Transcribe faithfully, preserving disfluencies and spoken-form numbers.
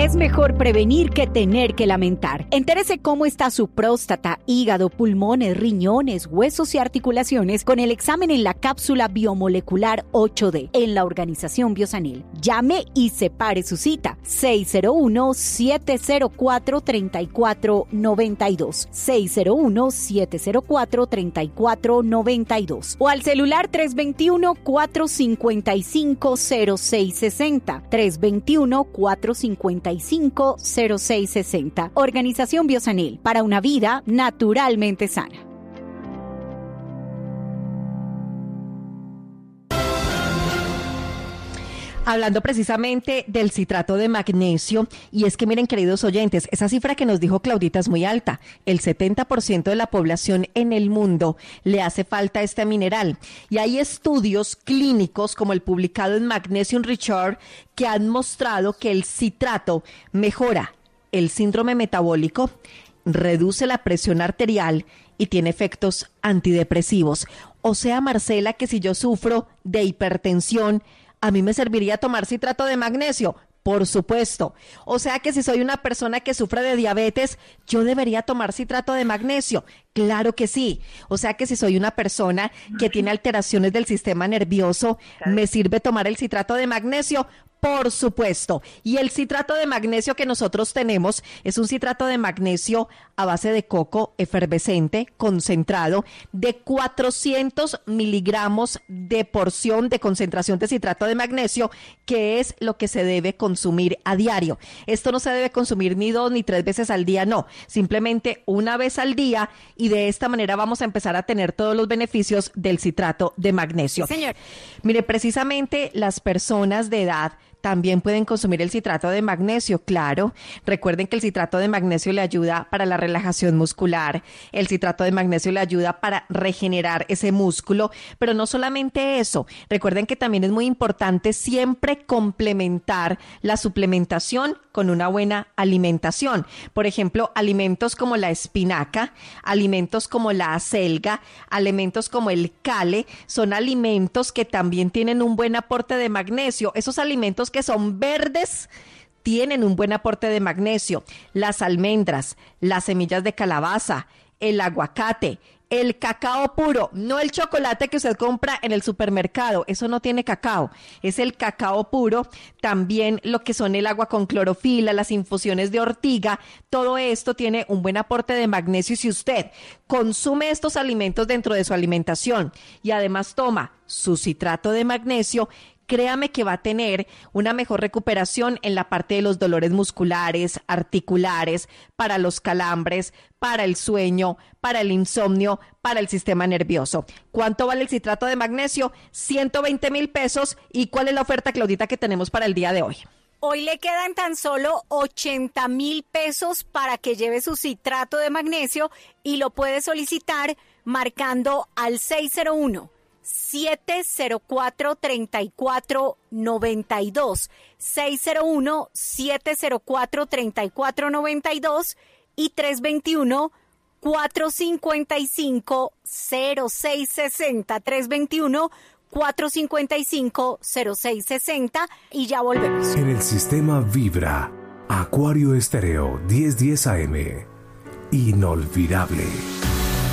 Es mejor prevenir que tener que lamentar. Entérese cómo está su próstata, hígado, pulmones, riñones, huesos y articulaciones con el examen en la cápsula biomolecular ocho D en la Organización Biosanil. Llame y separe su cita. seis cero uno, siete cero cuatro, tres cuatro nueve dos. seis cero uno, siete cero cuatro, tres cuatro nueve dos. O al celular tres dos uno, cuatro cinco cinco, cero seis seis cero. tres dos uno, cuatro cinco cinco, cero seis seis cero. Organización Biosanil, para una vida naturalmente sana. Hablando precisamente del citrato de magnesio, y es que miren, queridos oyentes, esa cifra que nos dijo Claudita es muy alta. El setenta por ciento de la población en el mundo le hace falta este mineral. Y hay estudios clínicos como el publicado en Magnesium Research que han mostrado que el citrato mejora el síndrome metabólico, reduce la presión arterial y tiene efectos antidepresivos. O sea, Marcela, que si yo sufro de hipertensión, ¿a mí me serviría tomar citrato de magnesio? Por supuesto. O sea que si soy una persona que sufre de diabetes, ¿yo debería tomar citrato de magnesio? Claro que sí. O sea que si soy una persona que tiene alteraciones del sistema nervioso, ¿me sirve tomar el citrato de magnesio? Por supuesto. Y el citrato de magnesio que nosotros tenemos es un citrato de magnesio a base de coco efervescente, concentrado, de cuatrocientos miligramos de porción de concentración de citrato de magnesio, que es lo que se debe consumir a diario. Esto no se debe consumir ni dos ni tres veces al día, no. Simplemente una vez al día, y de esta manera vamos a empezar a tener todos los beneficios del citrato de magnesio. Sí, señor. Mire, precisamente las personas de edad también pueden consumir el citrato de magnesio, claro. Recuerden que el citrato de magnesio le ayuda para la relajación muscular, el citrato de magnesio le ayuda para regenerar ese músculo, pero no solamente eso. Recuerden que también es muy importante siempre complementar la suplementación con una buena alimentación. Por ejemplo, alimentos como la espinaca, alimentos como la acelga, alimentos como el kale, son alimentos que también tienen un buen aporte de magnesio. Esos alimentos que son verdes tienen un buen aporte de magnesio. Las almendras, las semillas de calabaza, el aguacate, el cacao puro, no el chocolate que usted compra en el supermercado, eso no tiene cacao, es el cacao puro. También lo que son el agua con clorofila, las infusiones de ortiga, todo esto tiene un buen aporte de magnesio. Y si usted consume estos alimentos dentro de su alimentación y además toma su citrato de magnesio, créame que va a tener una mejor recuperación en la parte de los dolores musculares, articulares, para los calambres, para el sueño, para el insomnio, para el sistema nervioso. ¿Cuánto vale el citrato de magnesio? ciento veinte mil pesos. ¿Y cuál es la oferta, Claudita, que tenemos para el día de hoy? Hoy le quedan tan solo ochenta mil pesos para que lleve su citrato de magnesio y lo puede solicitar marcando al seis cero uno, siete cero cuatro, tres cuatro nueve dos, seis cero uno, siete cero cuatro, tres cuatro nueve dos y tres dos uno, cuatro cinco cinco, cero seis seis cero, tres dos uno, cuatro cinco cinco, cero seis seis cero, y ya volvemos. En el sistema Vibra, Acuario Estéreo diez diez A M. Inolvidable.